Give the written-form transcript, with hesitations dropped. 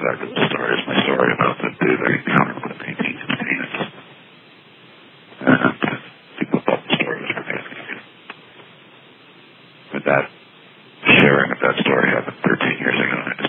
exactly the story. It's my story about the dude I encountered with the 18 penis. And people thought the story was ridiculous. But that sharing of that story happened 13 years ago, and I